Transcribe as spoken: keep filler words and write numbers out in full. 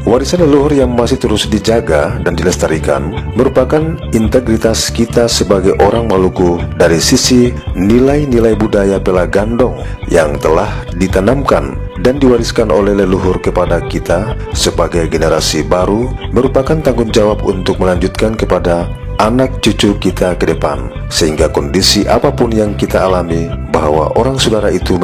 Warisan leluhur yang masih terus dijaga dan dilestarikan merupakan integritas kita sebagai orang Maluku dari sisi nilai-nilai budaya Pelagandong yang telah ditanamkan dan diwariskan oleh leluhur kepada kita sebagai generasi baru, merupakan tanggung jawab untuk melanjutkan kepada anak cucu kita ke depan, sehingga kondisi apapun yang kita alami bahwa orang saudara itu